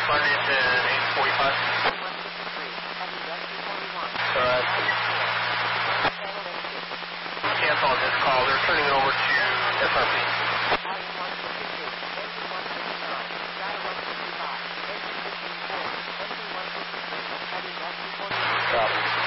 London 845. Alright. Cancel on this call. They're turning it over to SRP. Copy.